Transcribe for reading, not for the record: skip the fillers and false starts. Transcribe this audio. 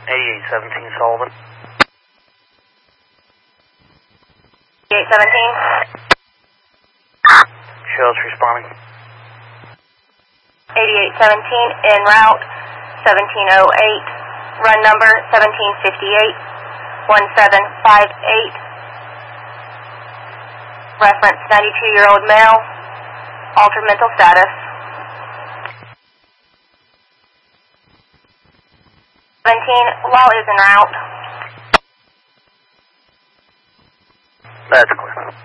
8817 Sullivan. 8817. Sheriff's responding. 8817 en route 1708. Run number 1758 1758. Reference 92-year-old male. Altered mental status. 17 while is en route. That's clear.